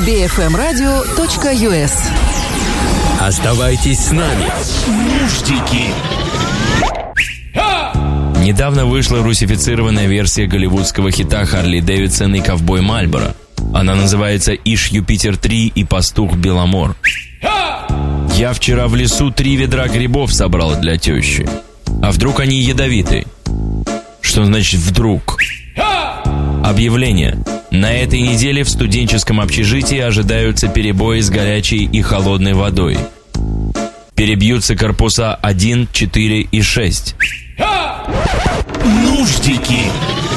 bfmradio.us. Оставайтесь с нами. Нуждики. Недавно вышла русифицированная версия голливудского хита Харли Дэвидсон и ковбой Мальборо. Она называется «Иш Юпитер 3 и пастух Беломор». Я вчера в лесу 3 ведра грибов собрал для тещи. А вдруг они ядовиты? Что значит «вдруг»? Объявление. На этой неделе в студенческом общежитии ожидаются перебои с горячей и холодной водой. Перебьются корпуса 1, 4 и 6. Нуждики.